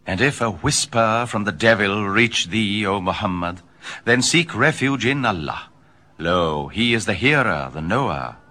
And if a whisper from the devil reach thee, O Muhammad, then seek refuge in Allah. Lo, he is the hearer, the knower.